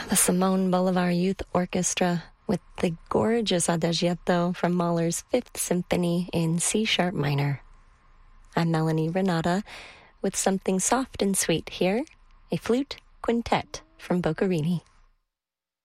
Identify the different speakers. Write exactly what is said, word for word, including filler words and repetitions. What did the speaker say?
Speaker 1: the Simone Bolivar Youth Orchestra with the gorgeous Adagietto from Mahler's Fifth Symphony in C-sharp minor. I'm Melanie Renata with something soft and sweet here, a flute quintet from Boccherini.